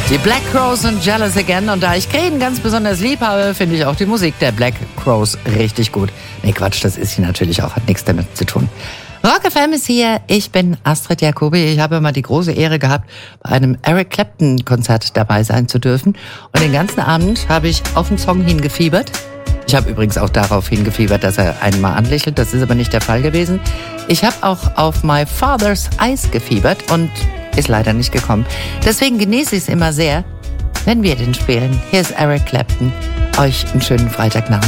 Die Black Crowes und Jealous Again. Und da ich Krähen ganz besonders lieb habe, finde ich auch die Musik der Black Crowes richtig gut. Nee, Quatsch, das ist sie natürlich auch, hat nichts damit zu tun. Rock FM ist hier, ich bin Astrid Jacobi. Ich habe mal die große Ehre gehabt, bei einem Eric Clapton Konzert dabei sein zu dürfen. Und den ganzen Abend habe ich auf den Song hingefiebert. Ich habe übrigens auch darauf hingefiebert, dass er einen mal anlächelt. Das ist aber nicht der Fall gewesen. Ich habe auch auf My Father's Eyes gefiebert und ist leider nicht gekommen. Deswegen genieße ich es immer sehr, wenn wir den spielen. Hier ist Eric Clapton. Euch einen schönen Freitagnachmittag.